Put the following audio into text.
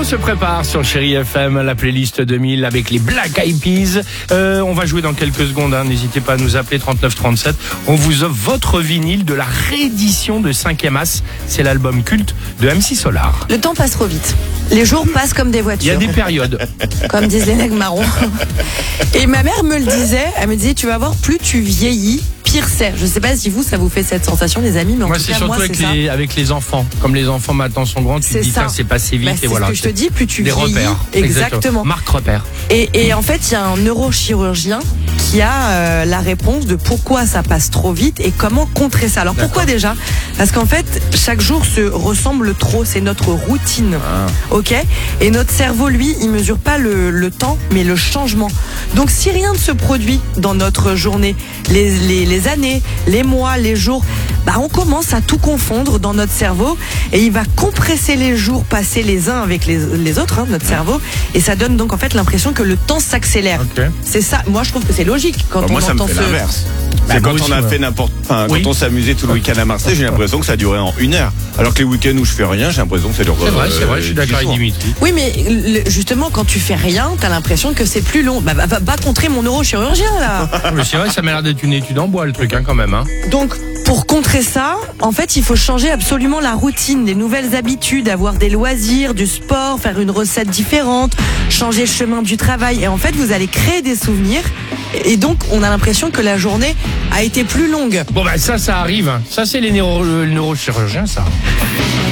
On se prépare sur Chérie FM, la playlist 2000 avec les Black Eyed Peas. On va jouer dans quelques secondes, n'hésitez pas à nous appeler 3937. On vous offre votre vinyle de la réédition de 5e As. C'est l'album culte de MC Solar. Le temps passe trop vite. Les jours passent comme des voitures. Il y a des périodes. Comme disent les nègres marrons. Et ma mère me le disait, elle me disait, tu vas voir, plus tu vieillis, pire c'est. Je sais pas si ça vous fait cette sensation, les amis, mais en tout cas, moi, c'est ça. Avec les enfants. Comme les enfants maintenant sont grands, tu te dis, c'est passé vite, et voilà. C'est ce que je te dis, plus tu vieillis. Repères. Exactement. Marque repère. Et en fait, il y a un neurochirurgien qui a la réponse de pourquoi ça passe trop vite et comment contrer ça. Alors pourquoi déjà? Parce qu'en fait, chaque jour se ressemble trop, c'est notre routine. Ok? Et notre cerveau, lui, il mesure pas le temps, mais le changement. Donc si rien ne se produit dans notre journée, les années, les mois, les jours, on commence à tout confondre dans notre cerveau et il va compresser les jours passés les uns avec les autres, notre cerveau, et ça donne donc en fait l'impression que le temps s'accélère. Okay. C'est ça, moi je trouve que c'est logique quand on moi, ça entend me fait l'inverse. C'est quand on a fait quand on s'amusait tout le week-end à Marseille, j'ai l'impression que ça durait en 1 heure. Alors que les week-ends où je fais rien, j'ai l'impression que ça dure. C'est vrai, je suis d'accord avec Dimitri. Oui, mais justement, quand tu fais rien, t'as l'impression que c'est plus long. Va contrer mon neurochirurgien là. Mais c'est vrai, ça m'a l'air d'être une étude en bois le truc, quand même. Donc, pour contrer ça, en fait, il faut changer absolument la routine, des nouvelles habitudes, avoir des loisirs, du sport, faire une recette différente, changer le chemin du travail. Et en fait, vous allez créer des souvenirs. Et donc, on a l'impression que la journée a été plus longue. Bon, ça arrive. Ça, c'est le neurochirurgien, ça.